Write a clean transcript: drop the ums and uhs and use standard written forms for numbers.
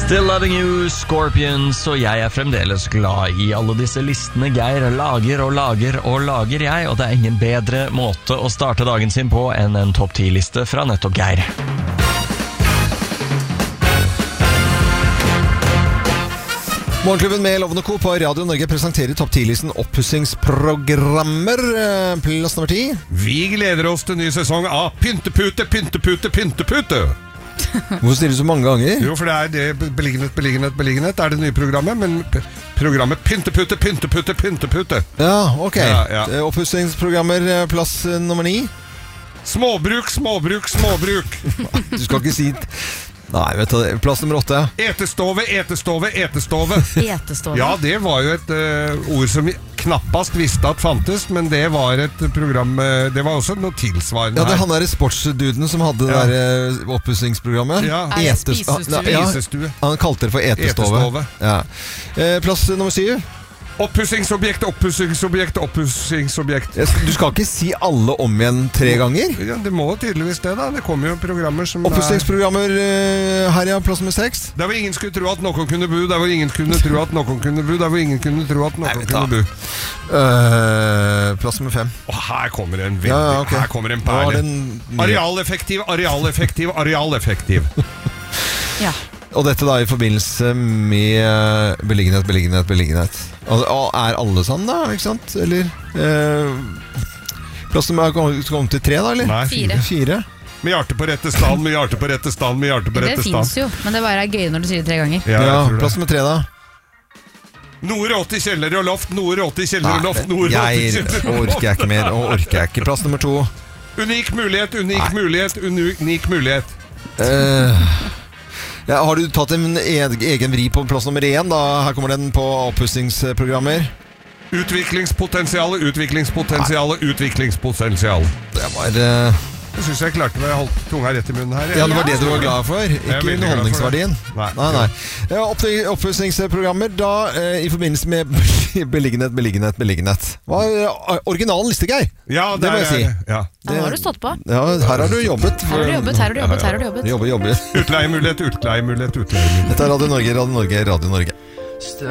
Still Loving You, Scorpions, og jeg fremdeles glad i alle disse listene Geir lager og lager og lager jeg, og det ingen bedre måte å starte dagen sin på enn en topp 10-liste fra nettopp Geir. Morgenklubben med Loven og Co. på Radio Norge presenterer topp 10-listen oppussingsprogrammer. Plass nummer 10. Vi gleder oss til ny sesong av Pyntepute, Pyntepute, Pyntepute. Hvorfor stiller du så mange ganger? Jo, for det er det beliggenhet er det nye programmet, men programmet Pyntepute, Pyntepute, Pyntepute. Ja, ok. Ja. Oppussingsprogrammer, plass nummer 9. Småbruk. Du skal ikke si... Nei, vet du, plass nummer 8. Etestove. Etestove. Ja, det var jo et ord som vi knappast visste at fantes, men det var et program, det var også noe tilsvarende. Ja, det er han der sportsduden som hadde det der oppussingsprogrammet. Ja. Spisestue. Han kalte det for etestove. Ja. Plass nummer 7. Oppussingsobjekt. Du skal ikke si alle om igjen 3 ganger? Ja, det må tydeligvis det da. Det kommer jo programmer som... Oppussingsprogrammer her, ja, plass nummer 6. Der hvor ingen skulle tro at noen kunne bo, der hvor ingen kunne tro at noen kunne bo, der hvor ingen kunne tro at noen kunne bo. Plass nummer 5. Her kommer en veldig... Okay. Her kommer en perle. Arealeffektiv. Ja. Og dette da i forbindelse med beliggenhet. Er alle sånn da, ikke sant? Eller plass nummer kommet til 3 da, eller? Nei, 4. Med hjerte på rette stand. Det finnes jo, men det bare er gøy når du sier det 3 ganger. Ja, plass nummer 3 da. Noe rått i kjeller og loft, noe rått i kjeller og loft, noe rått i kjeller og loft. Orker jeg ikke mer, Plass nummer 2. Unik mulighet. Ja, har du tatt en egen vri på plass nummer 1 da? Her kommer den på oppussingsprogrammer. Utviklingspotensial. Det var... Jeg synes jeg klarte meg å holde tunga rett i munnen her. Ja, det var det du var glad for. Ikke underholdningsverdien. Nei. Oppussingsprogrammer da i forbindelse med beliggenhet. Hva er originalen liste, Geir? Ja, det må jeg si. Ja, har du stått på. Ja, her har du jobbet. Jobber. Utleiemulighet. Dette er Radio Norge.